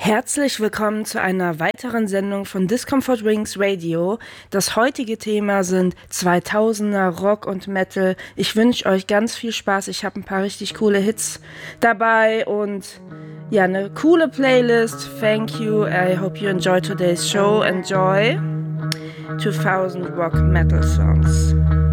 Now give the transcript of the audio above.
Herzlich willkommen zu einer weiteren Sendung von Discomfort Wings Radio. Das heutige Thema sind 2000er Rock und Metal. Ich wünsche euch ganz viel Spaß. Ich habe ein paar richtig coole Hits dabei und ja, eine coole Playlist. Thank you. I hope you enjoy today's show. Enjoy 2000 Rock Metal Songs.